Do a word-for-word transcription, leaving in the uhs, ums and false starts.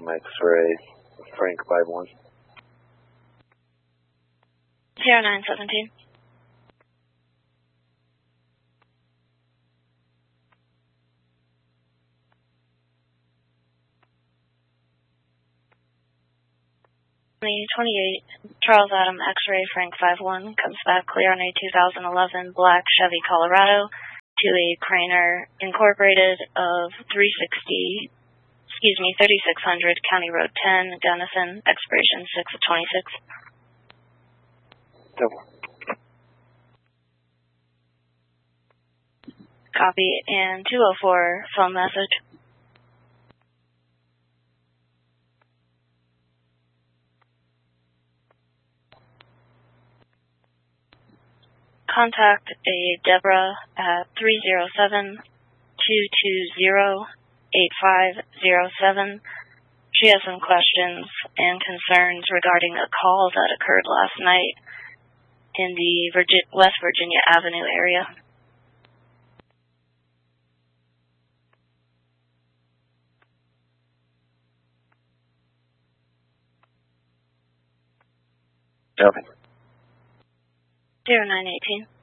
Adam X-ray, Frank five one. zero nine seventeen. twenty-eight, Charles Adam X-ray, Frank five one, comes back clear on a two thousand eleven black Chevy Colorado to a Craner Incorporated of three sixty, excuse me, thirty-six hundred County Road ten, Gunnison, expiration six of twenty-six. Double. Copy, and two oh four, phone message. Contact a Deborah at three zero seven, two two zero, eight five zero seven. She has some questions and concerns regarding a call that occurred last night in the Virgi- West Virginia Avenue area. Copy. zero nine eighteen.